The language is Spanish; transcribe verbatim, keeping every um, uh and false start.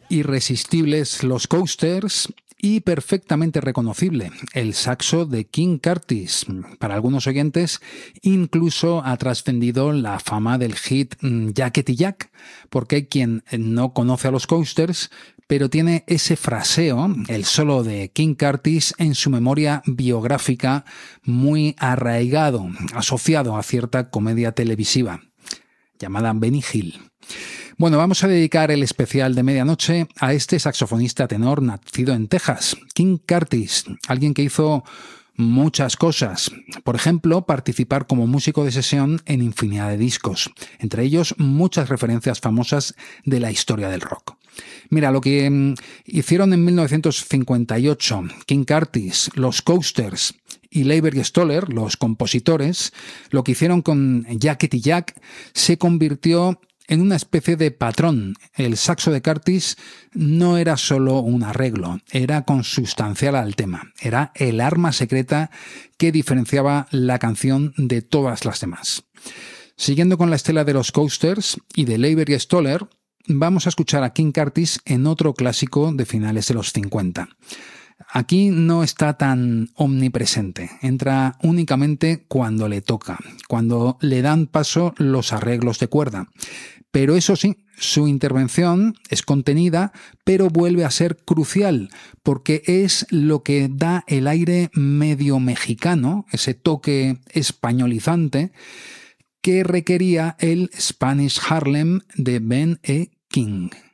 Irresistibles los Coasters y perfectamente reconocible el saxo de King Curtis. Para algunos oyentes incluso ha trascendido la fama del hit Yakety Yak, porque hay quien no conoce a los Coasters, pero tiene ese fraseo, el solo de King Curtis, en su memoria biográfica muy arraigado, asociado a cierta comedia televisiva llamada Benny Hill. Bueno, vamos a dedicar el especial de medianoche a este saxofonista tenor nacido en Texas, King Curtis, alguien que hizo muchas cosas. Por ejemplo, participar como músico de sesión en infinidad de discos, entre ellos muchas referencias famosas de la historia del rock. Mira, lo que mm, hicieron en mil novecientos cincuenta y ocho King Curtis, los Coasters y Leiber Stoller, los compositores, lo que hicieron con Yakety Yak se convirtió en una especie de patrón. El saxo de Curtis no era solo un arreglo, era consustancial al tema. Era el arma secreta que diferenciaba la canción de todas las demás. Siguiendo con la estela de los Coasters y de Leiber y Stoller, vamos a escuchar a King Curtis en otro clásico de finales de los cincuenta. Aquí no está tan omnipresente, entra únicamente cuando le toca, cuando le dan paso los arreglos de cuerda. Pero eso sí, su intervención es contenida, pero vuelve a ser crucial, porque es lo que da el aire medio mexicano, ese toque españolizante, que requería el Spanish Harlem de Ben E. King.